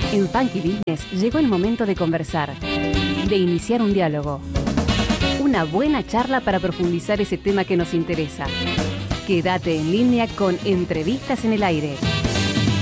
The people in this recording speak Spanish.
En Funky Business llegó el momento de conversar, de iniciar un diálogo. Una buena charla para profundizar ese tema que nos interesa. Quédate en línea con Entrevistas en el Aire.